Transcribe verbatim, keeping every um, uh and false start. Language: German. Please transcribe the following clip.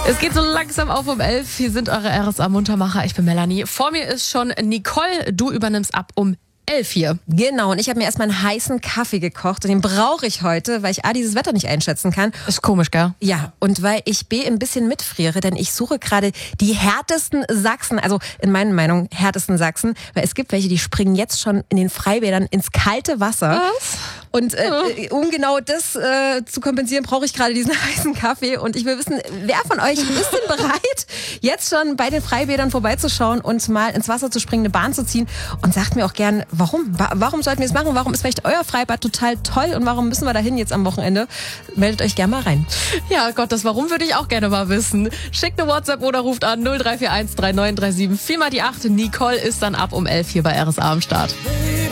Es geht so langsam auf um elf. Hier sind eure R S A-Muntermacher. Ich bin Melanie. Vor mir ist schon Nicole. Du übernimmst ab um elf hier. Genau, und ich habe mir erstmal einen heißen Kaffee gekocht und den brauche ich heute, weil ich A, dieses Wetter nicht einschätzen kann. Ist komisch, gell? Ja, und weil ich B, ein bisschen mitfriere, denn ich suche gerade die härtesten Sachsen, also in meiner Meinung härtesten Sachsen, weil es gibt welche, die springen jetzt schon in den Freibädern ins kalte Wasser. Was? Und äh, um genau das äh, zu kompensieren, brauche ich gerade diesen heißen Kaffee. Und ich will wissen, wer von euch ist denn bereit, jetzt schon bei den Freibädern vorbeizuschauen und mal ins Wasser zu springen, eine Bahn zu ziehen? Und sagt mir auch gern, warum? Warum sollten wir es machen? Warum ist vielleicht euer Freibad total toll? Und warum müssen wir dahin jetzt am Wochenende? Meldet euch gerne mal rein. Ja, Gott, das Warum würde ich auch gerne mal wissen. Schickt eine WhatsApp oder ruft an null drei vier eins drei neun drei sieben vier mal die acht. Nicole ist dann ab um elf hier bei R S A am Start.